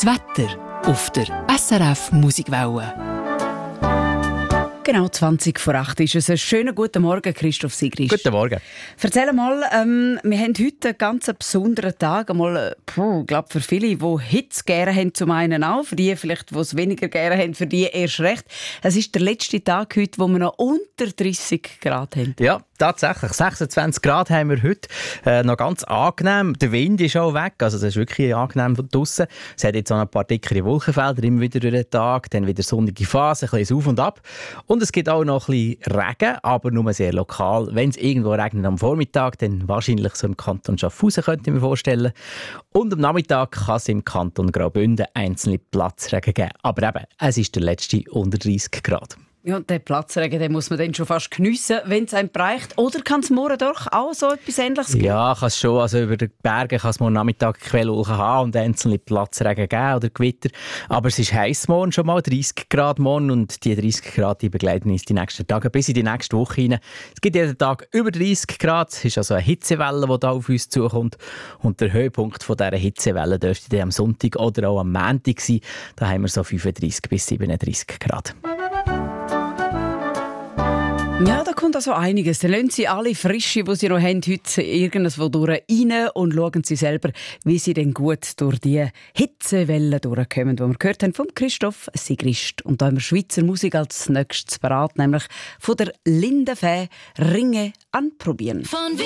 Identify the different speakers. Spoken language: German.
Speaker 1: Das Wetter auf der SRF Musikwelle. Genau 20 vor 8 ist es. Einen schönen guten Morgen, Christoph Sigrist.
Speaker 2: Guten Morgen.
Speaker 1: Erzähl mal, wir haben heute einen ganz besonderen Tag. Ich glaube, für viele, die Hitze gerne haben, zum einen auch. Für die, vielleicht, die es weniger gerne haben, für die erst recht. Es ist der letzte Tag heute, wo wir noch unter 30 Grad haben.
Speaker 2: Ja, tatsächlich. 26 Grad haben wir heute. Noch ganz angenehm. Der Wind ist auch weg. Also, das ist wirklich angenehm von draussen. Es hat jetzt auch ein paar dickere Wolkenfelder immer wieder durch den Tag. Dann wieder sonnige Phase, ein bisschen auf und ab. Und es gibt auch noch ein bisschen Regen, aber nur sehr lokal. Wenn es irgendwo regnet am Vormittag, dann wahrscheinlich so im Kanton Schaffhausen, könnte ich mir vorstellen. Und am Nachmittag kann es im Kanton Graubünden einzelne Platzregen geben. Aber eben, es ist der letzte unter 30 Grad.
Speaker 1: Ja, und den Platzregen, den muss man dann schon fast geniessen, wenn es einem bereicht. Oder kann es morgen doch auch so etwas Ähnliches geben?
Speaker 2: Ja, kann es schon. Also über den Bergen kann es morgen Nachmittag Quellwolken haben und einzelne Platzregen geben oder Gewitter. Aber es ist heiß morgen schon mal, 30 Grad morgen. Und die 30 Grad die begleiten uns die nächsten Tage bis in die nächste Woche hinein. Es gibt jeden Tag über 30 Grad. Es ist also eine Hitzewelle, die da auf uns zukommt. Und der Höhepunkt von dieser Hitzewelle dürfte dann am Sonntag oder auch am Montag sein. Da haben wir so 35 bis 37 Grad.
Speaker 1: Ja, da kommt also einiges. Dann lassen Sie alle Frische, die Sie noch haben, heute irgendwo durch rein und schauen Sie selber, wie Sie denn gut durch die Hitzewellen durchkommen, die wir gehört haben vom Christoph Sigrist. Und da haben wir Schweizer Musik als nächstes parat, nämlich von der Lindenfee «Ringe anprobieren».